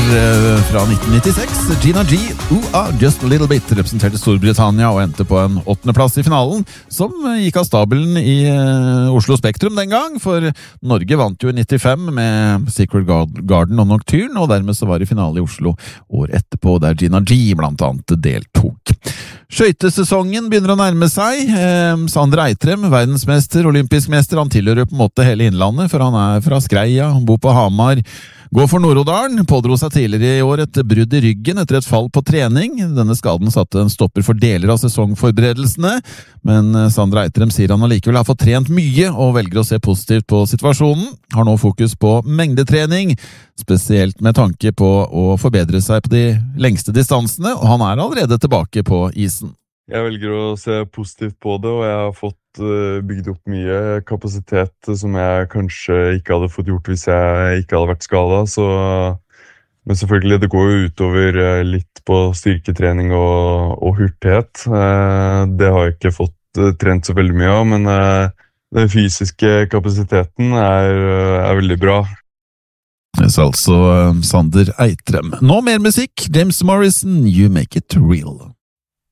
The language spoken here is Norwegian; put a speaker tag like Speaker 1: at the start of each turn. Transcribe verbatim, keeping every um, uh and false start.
Speaker 1: eh, fra nitten nittiseks. Gina G, Ooh Ah, Just a Little Bit, representerte Storbritannia og endte på en åttende plass i finalen, som eh, gikk av stabelen i eh, Oslo Spektrum den gang, for Norge vant jo i nittifem med Secret Garden og Nocturne, og dermed så var det finale i Oslo år etterpå, der Gina G blant annet deltok. Skøytesesongen begynner å nærme seg. Eh, Sander Eitrem, verdensmester, olympisk mester, han tilhører på en måte hele innlandet, for han er fra Skreia, han bor på Hamar, går for Nord-Odalen, pådro seg tidligere i år et brudd i ryggen etter et fall på trening. Denne skaden satte en stopper for deler av sesongforberedelsene, men Sander Eitrem sier han allikevel har fått trent mye og velger å se positivt på situasjonen. Har nå fokus på mengdetrening, spesielt med tanke på å forbedre seg på de lengste distansene, og han er allerede tilbake på isen.
Speaker 2: Jeg velger å se positivt på det, og jeg har fått bygd opp mye kapasitet som jeg kanskje ikke hadde fått gjort hvis jeg ikke hadde vært skadet. Så, men selvfølgelig, det går jo utover litt på styrketrening og, og hurtighet. Det har jeg ikke fått trent så veldig mye av, men den fysiske kapasiteten er, er veldig bra.
Speaker 1: Det er altså Sander Eitrem. Nå mer musikk. James Morrison, You Make It Real.